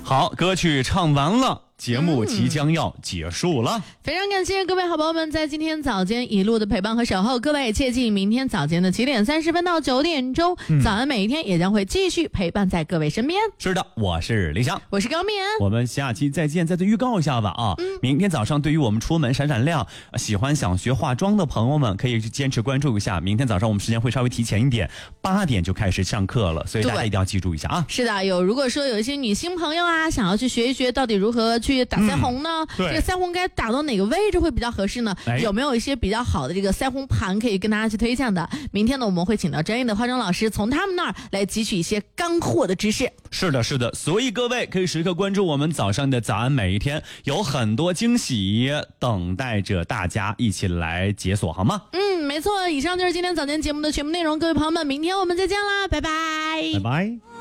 好，歌曲唱完了，节目即将要结束了。 非常感谢各位好朋友们在今天早间一路的陪伴和守候，各位也切记明天早间的7点30分到9点钟，早安每一天也将会继续陪伴在各位身边。 是的，我是李想， 我是高棉， 我们下期再见。再次预告一下吧啊，明天早上对于我们出门闪闪亮，想学化妆的朋友们可以坚持关注一下。明天早上我们时间会稍微提前一点，8点就开始上课了，所以大家一定要记住一下啊。 是的，如果说有一些女性朋友啊，想要去学一学到底如何去打腮红呢？ 对， 这个腮红该打到哪个位置会比较合适呢？有没有一些比较好的这个腮红盘可以跟大家去推荐的？明天呢，我们会请到专业的化妆老师，从他们那儿来汲取一些干货的知识。 是的，是的，所以各位可以时刻关注我们早上的早安每一天，有很多惊喜等待着大家一起来解锁，好吗？ 没错，以上就是今天早间节目的全部内容，各位朋友们，明天我们再见啦，拜拜， 拜拜。